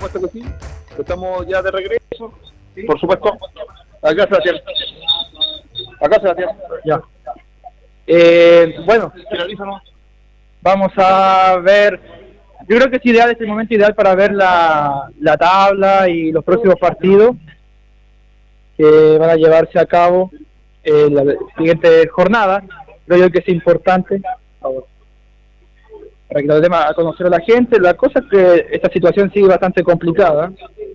supuesto que sí. Estamos ya de regreso. ¿Sí? Por supuesto. Acá, Sebastián. Acá, Sebastián. Ya. Bueno, Finalízanos. vamos a ver. Yo creo que es ideal, este momento ideal para ver la tabla y los próximos partidos que van a llevarse a cabo en la siguiente jornada. Creo yo que es importante para que lo demos a conocer a la gente. La cosa es que esta situación sigue bastante complicada,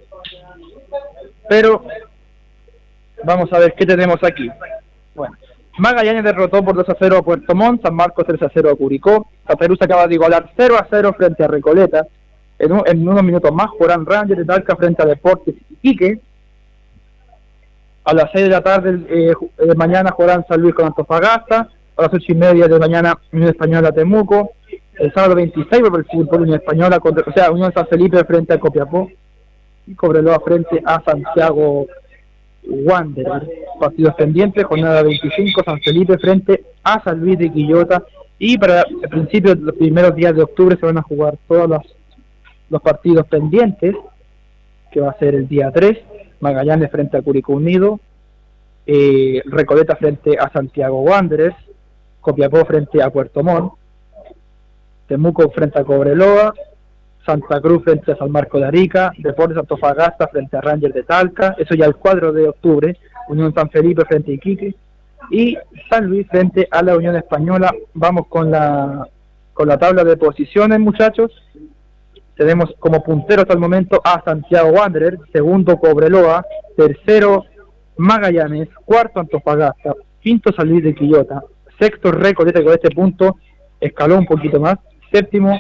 pero vamos a ver qué tenemos aquí. Bueno, Magallanes derrotó por 2-0 a Puerto Montt, San Marcos 3-0 a Curicó, Santa Cruz acaba de igualar 0-0 frente a Recoleta. En unos minutos más jugarán Rangers de Talca frente a Deportes Iquique. A las 6 de la tarde mañana jugarán San Luis con Antofagasta. A las 8:30 de mañana Unión Española Temuco. El sábado 26 por el fútbol Unión Española, Unión San Felipe frente a Copiapó. Y Cobreloa frente a Santiago Wanderers. Partidos pendientes, jornada 25, San Felipe frente a San Luis de Quillota. Y para el principio de los primeros días de octubre se van a jugar todos los partidos pendientes, que va a ser el día 3, Magallanes frente a Curicó Unido, Recoleta frente a Santiago Wanderers, Copiapó frente a Puerto Montt, Temuco frente a Cobreloa, Santa Cruz frente a San Marcos de Arica, Deportes Antofagasta frente a Rangers de Talca, eso ya el 4 de octubre, Unión San Felipe frente a Iquique, y San Luis frente a la Unión Española. Vamos con la tabla de posiciones, muchachos. Tenemos como puntero hasta el momento a Santiago Wanderers, segundo Cobreloa, tercero Magallanes, cuarto Antofagasta, quinto San Luis de Quillota, sexto Recoleta, que con este punto escaló un poquito más, séptimo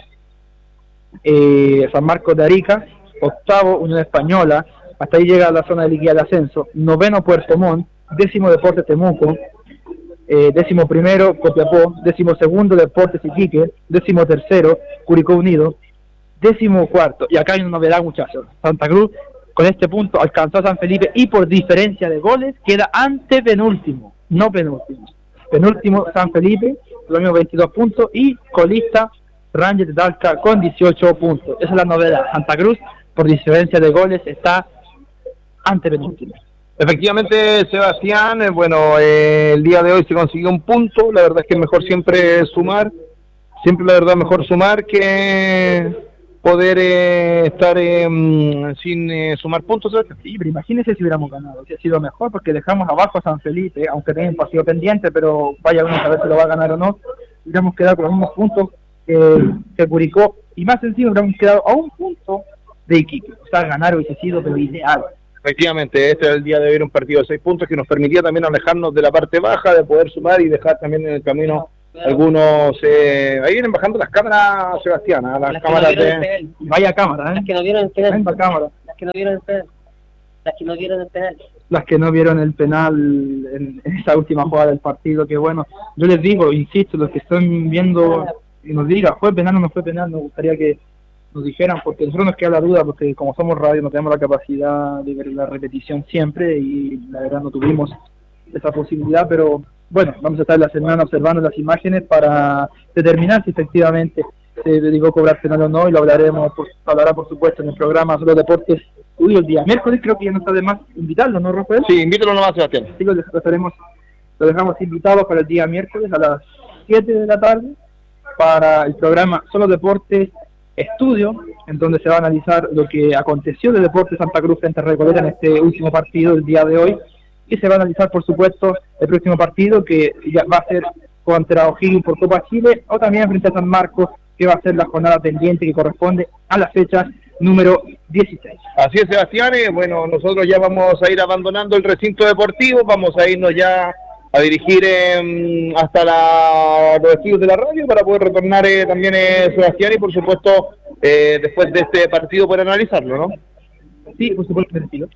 San Marcos de Arica, octavo Unión Española, hasta ahí llega la zona de liguilla de ascenso, noveno Puerto Montt, décimo Deportes Temuco, décimo primero Copiapó, décimo segundo Deportes Iquique, décimo tercero Curicó Unido, décimo cuarto, y acá hay una novedad, muchachos, Santa Cruz con este punto alcanzó a San Felipe y por diferencia de goles queda antepenúltimo, no penúltimo, penúltimo San Felipe, lo mismo 22 puntos, y colista Rangers de Talca con 18 puntos. Esa es la novedad. Santa Cruz, por diferencia de goles, está antepenúltimo. Efectivamente, Sebastián, el día de hoy se consiguió un punto. La verdad es que es mejor siempre sumar. Siempre la verdad mejor sumar que poder estar sin sumar puntos. Sí, pero imagínese si hubiéramos ganado. Si ha sido mejor, porque dejamos abajo a San Felipe, aunque tenga un partido pendiente, pero vaya uno a saber si lo va a ganar o no. Hubiéramos quedado con los mismos puntos que Curicó, y más sencillo, hubiéramos quedado a un punto de Iquique. O sea, ganar hubiese sido pero ideal. Efectivamente, este era el día de hoy, un partido de 6 puntos que nos permitía también alejarnos de la parte baja, de poder sumar y dejar también en el camino algunos. Ahí vienen bajando las cámaras, Sebastián, las cámaras de. Vaya cámara, Las que no vieron el penal. Cámara. Las que no vieron el penal. Las que no vieron el penal. Las que no vieron el penal en esa última jugada del partido, que bueno, yo les digo, insisto, los que están viendo y nos digan, ¿fue penal o no fue penal? Nos gustaría que nos dijeran, porque nosotros nos queda la duda, porque como somos radio no tenemos la capacidad de ver la repetición siempre, y la verdad no tuvimos esa posibilidad, pero bueno, vamos a estar la semana observando las imágenes para determinar si efectivamente se dedicó a cobrar penal o no, y lo hablará por supuesto en el programa Solo Deportes Uy, el día miércoles. Creo que ya no está de más invitarlo, ¿no, Rafael? Sí, invítalo nomás, Sebastián. Sí, lo dejamos invitados para el día miércoles a las 7 de la tarde para el programa Solo Deportes Estudio, en donde se va a analizar lo que aconteció de Deportes Santa Cruz frente a Recoleta en este último partido del día de hoy, y se va a analizar por supuesto el próximo partido, que ya va a ser contra O'Higgins por Copa Chile, o también frente a San Marcos, que va a ser la jornada pendiente que corresponde a la fecha número 16. Así es, Sebastián. Nosotros ya vamos a ir abandonando el recinto deportivo, vamos a irnos ya a dirigir hasta los estudios de la radio para poder retornar también, Sebastián, y por supuesto después de este partido poder analizarlo, ¿no? Sí, por supuesto que sí.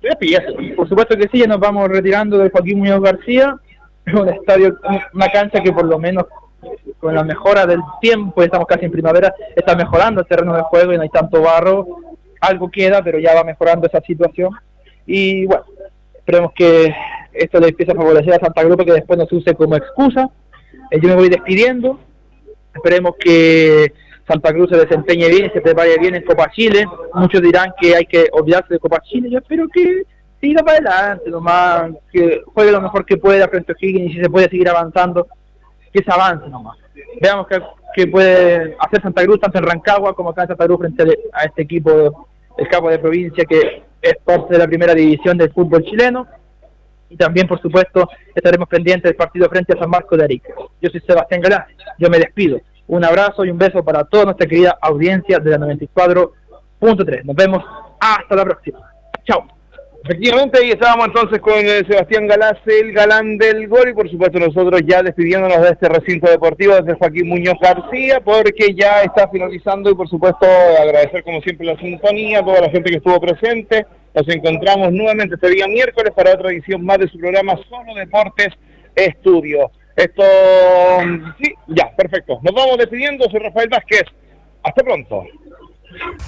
Por supuesto que sí, ya nos vamos retirando de Joaquín Muñoz García, un estadio, una cancha que por lo menos con la mejora del tiempo, estamos casi en primavera, está mejorando el terreno de juego y no hay tanto barro, algo queda, pero ya va mejorando esa situación, y bueno, esperemos que esto le empiece a favorecer a Santa Cruz, que después no se use como excusa. Yo me voy despidiendo, esperemos que Santa Cruz se desempeñe bien y se prepare bien en Copa Chile. Muchos dirán que hay que olvidarse de Copa Chile. Yo espero que siga para adelante, nomás, que juegue lo mejor que pueda frente a O'Higgins, y si se puede seguir avanzando, que se avance nomás. Veamos qué puede hacer Santa Cruz, tanto en Rancagua como acá en Santa Cruz, frente a este equipo, el Capo de Provincia, que es parte de la primera división del fútbol chileno. Y también, por supuesto, estaremos pendientes del partido frente a San Marcos de Arica. Yo soy Sebastián Galán, yo me despido. Un abrazo y un beso para toda nuestra querida audiencia de la 94.3. Nos vemos hasta la próxima. Chao. Efectivamente, ahí estábamos entonces con Sebastián Galás, el galán del gol, y por supuesto nosotros ya despidiéndonos de este recinto deportivo desde Joaquín Muñoz García, porque ya está finalizando, y por supuesto agradecer como siempre la sintonía a toda la gente que estuvo presente. Nos encontramos nuevamente este día miércoles para otra edición más de su programa Solo Deportes Estudio. Esto, sí, ya, perfecto. Nos vamos despidiendo, soy Rafael Vázquez. Hasta pronto.